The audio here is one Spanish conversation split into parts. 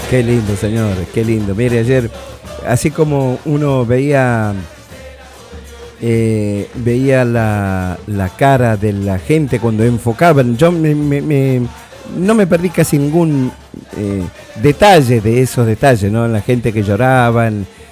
Qué lindo, señores, qué lindo. Mire, ayer, así como uno veía la cara de la gente cuando enfocaban, yo no me perdí casi ningún detalle de esos detalles, ¿no? La gente que lloraba,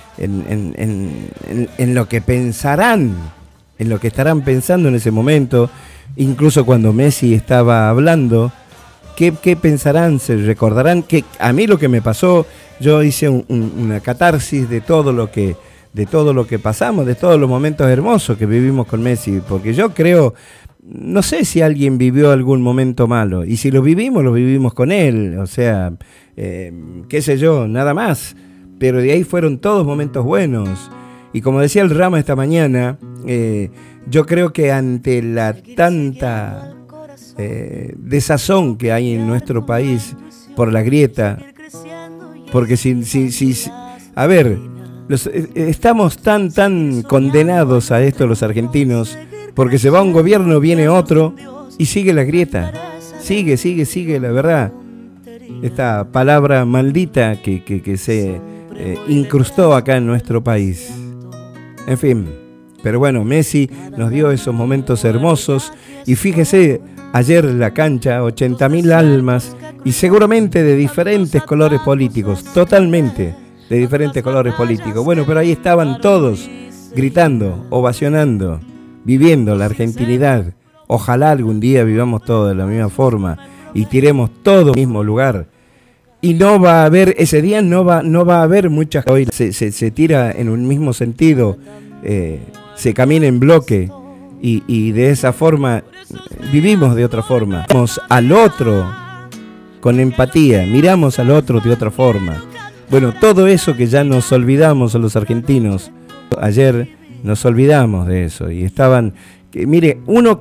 en lo que pensarán, en lo que estarán pensando en ese momento, incluso cuando Messi estaba hablando. ¿Qué pensarán? ¿Se recordarán? Que a mí lo que me pasó, yo hice una catarsis de todo lo que pasamos, de todos los momentos hermosos que vivimos con Messi, porque yo creo, no sé si alguien vivió algún momento malo, y si lo vivimos con él, o sea, qué sé yo, nada más, pero de ahí fueron todos momentos buenos. Y como decía el Rama esta mañana, yo creo que ante la tanta desazón que hay en nuestro país por la grieta, porque a ver, estamos tan condenados a esto los argentinos, porque se va un gobierno, viene otro y sigue la grieta, sigue la verdad, esta palabra maldita que se incrustó acá en nuestro país. En fin, pero bueno, Messi nos dio esos momentos hermosos y fíjese, ayer la cancha, 80.000 almas y seguramente de diferentes colores políticos, totalmente de diferentes colores políticos. Bueno, pero ahí estaban todos gritando, ovacionando, viviendo la argentinidad. Ojalá algún día vivamos todos de la misma forma y tiremos todo al mismo lugar. Y no va a haber, ese día no va a haber muchas cosas. Se tira en un mismo sentido, se camina en bloque. Y de esa forma vivimos de otra forma. Miramos al otro con empatía, miramos al otro de otra forma. Bueno, todo eso que ya nos olvidamos a los argentinos, ayer nos olvidamos de eso y estaban, mire, uno